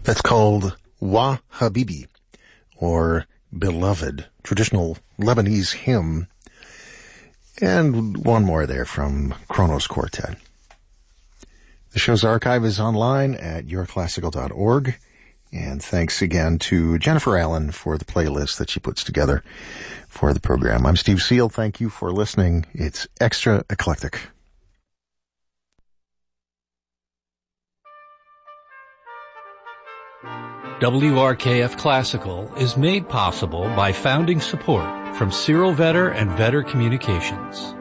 That's called Wa Habibi, or Beloved, traditional Lebanese hymn. And one more there from Kronos Quartet. The show's archive is online at yourclassical.org. And thanks again to Jennifer Allen for the playlist that she puts together for the program. I'm Steve Seal. Thank you for listening. It's Extra Eclectic. WRKF Classical is made possible by founding support from Cyril Vetter and Vetter Communications.